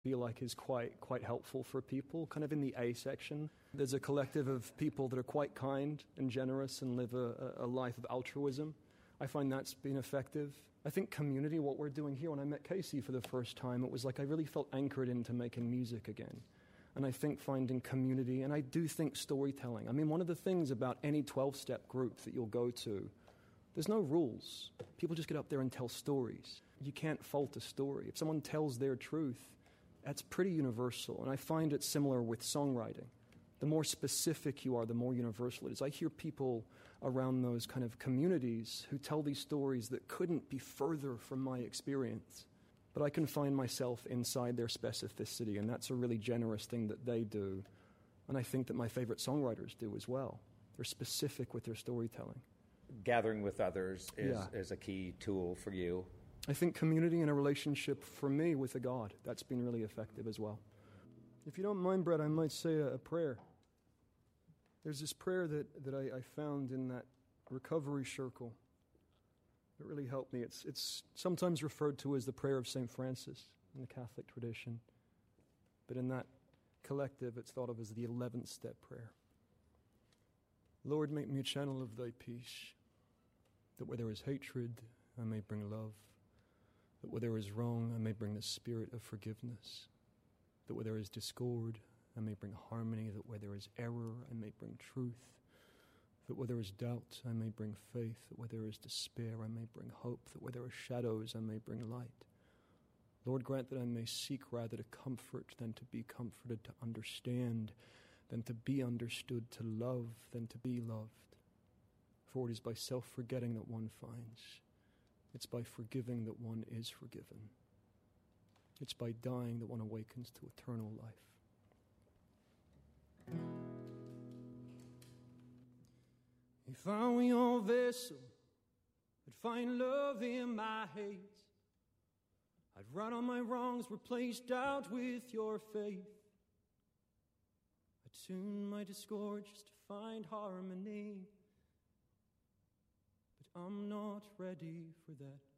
feel like is quite helpful for people, kind of in the A section. There's a collective of people that are quite kind and generous and live a life of altruism. I find that's been effective. I think community, what we're doing here, when I met Casey for the first time, it was like I really felt anchored into making music again. And I think finding community, and I do think storytelling. I mean, one of the things about any 12-step group that you'll go to, there's no rules. People just get up there and tell stories. You can't fault a story. If someone tells their truth, that's pretty universal. And I find it similar with songwriting. The more specific you are, the more universal it is. I hear people around those kind of communities who tell these stories that couldn't be further from my experience. But I can find myself inside their specificity, and that's a really generous thing that they do. And I think that my favorite songwriters do as well. They're specific with their storytelling. Gathering with others is a key tool for you. I think community and a relationship for me with a God, that's been really effective as well. If you don't mind, Brett, I might say a prayer. There's this prayer that I found in that recovery circle. It really helped me. It's sometimes referred to as the prayer of St. Francis in the Catholic tradition. But in that collective, it's thought of as the 11th step prayer. Lord, make me a channel of thy peace, that where there is hatred, I may bring love, that where there is wrong, I may bring the spirit of forgiveness, that where there is discord, I may bring harmony, that where there is error, I may bring truth, that where there is doubt, I may bring faith, that where there is despair, I may bring hope, that where there are shadows, I may bring light. Lord, grant that I may seek rather to comfort than to be comforted, to understand than to be understood, to love than to be loved. For it is by self-forgetting that one finds. It's by forgiving that one is forgiven. It's by dying that one awakens to eternal life. If I were your vessel, I'd find love in my hate. I'd right on my wrongs, replace doubt with your faith. I'd tune my discord just to find harmony. But I'm not ready for that.